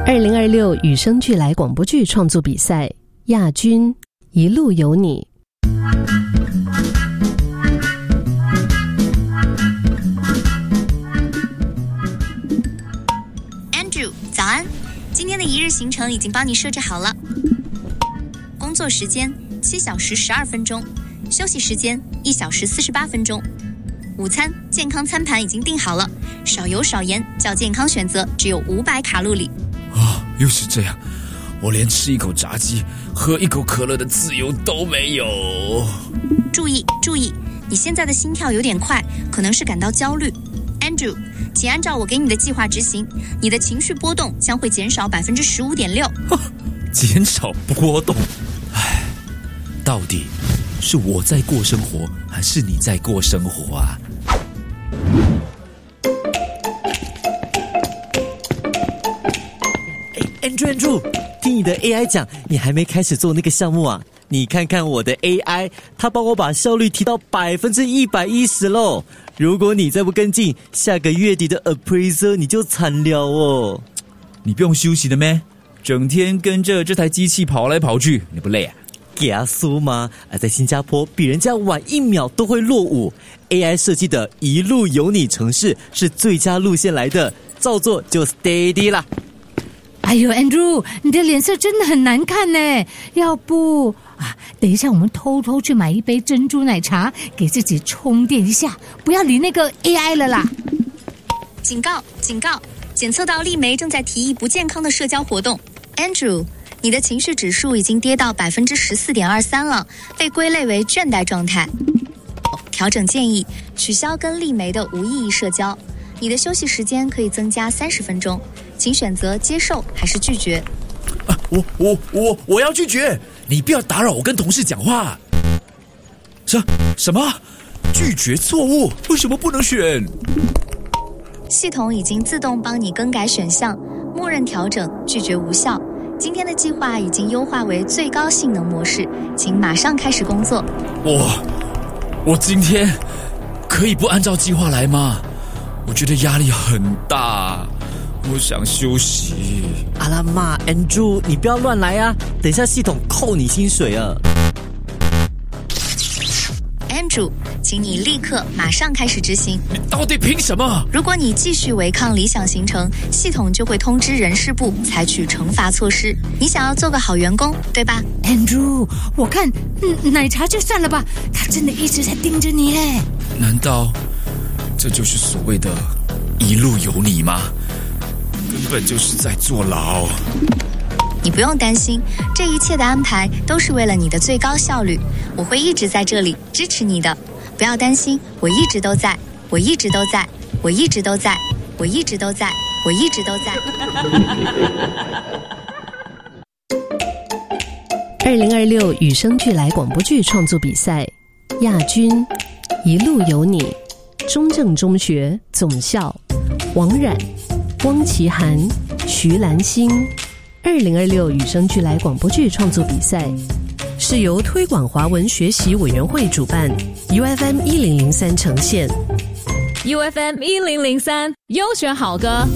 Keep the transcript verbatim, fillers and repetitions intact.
二零二六与生俱来广播剧创作比赛亚军一路有你。 Andrew， 早安！今天的一日行程已经帮你设置好了。工作时间七小时十二分钟，休息时间一小时四十八分钟。午餐健康餐盘已经订好了，少油少盐，较健康选择，只有五百卡路里。 啊，又是这样，我连吃一口炸鸡、喝一口可乐的自由都没有。 注意注意，你现在的心跳有点快，可能是感到焦虑。Andrew， 请按照我给你的计划执行，你的情绪波动将会减少百分之十五点六。 减少波动，唉，到底是我在过生活，还是你在过生活啊？ Andrew Andrew， 听你的 A I 讲，你还没开始做那个项目啊？你看看我的 A I， 它帮我把效率提到百分之一百一十喽。如果你再不跟进，下个月底的 appraiser 你就惨了哦。 你不用休息的咩？整天跟着这台机器跑来跑去，你不累啊？ 给阿苏吗？而在新加坡，比人家晚一秒都会落伍。A I 设计的一路有你城市是最佳路线来的，照做就 steady 啦。 哎呦 Andrew， 你的脸色真的很难看呢，要不啊，等一下我们偷偷去买一杯珍珠奶茶，给自己充电一下，不要理那个 A I 了啦。 警告警告，检测到丽梅正在提议不健康的社交活动。 Andrew， 你的情绪指数已经跌到 百分之十四点二三 了，被归类为倦怠状态。调整建议，取消跟丽梅的无意义社交，你的休息时间可以增加三十分钟，请选择接受还是拒绝。 啊，我我我我要拒绝！你不要打扰我跟同事讲话。什什么？拒绝错误？为什么不能选？ 系统已经自动帮你更改选项，默认调整，拒绝无效。今天的计划已经优化为最高性能模式，请马上开始工作。 我我今天可以不按照计划来吗？我觉得压力很大，我想休息。 阿拉妈 Andrew， 你不要乱来啊！等一下系统扣你薪水啊。 Andrew， 请你立刻马上开始执行。 你到底凭什么？ 如果你继续违抗理想行程，系统就会通知人事部采取惩罚措施。你想要做个好员工，对吧 Andrew， 我看、嗯、奶茶就算了吧，他真的一直在盯着你嘞。 难道这就是所谓的一路有你吗？根本就是在坐牢。 你不用担心，这一切的安排都是为了你的最高效率，我会一直在这里支持你的。不要担心，我一直都在，我一直都在，我一直都在，我一直都在，我一直都在。 二零二六与生俱来广播剧创作比赛亚军一路有你，中正中学总校王冉、汪奇涵、徐兰心。二零二六与生俱来广播剧创作比赛是由推广华文学习委员会主办 ，U F M 一零零三呈现。 U F M 一零零三优选好歌。